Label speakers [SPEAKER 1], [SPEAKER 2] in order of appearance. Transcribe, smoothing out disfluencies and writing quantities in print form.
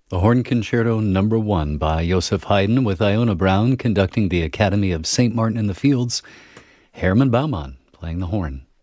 [SPEAKER 1] The Horn Concerto Number 1 by Joseph Haydn with Iona Brown conducting the Academy of St. Martin in the Fields. Herman Baumann playing the horn.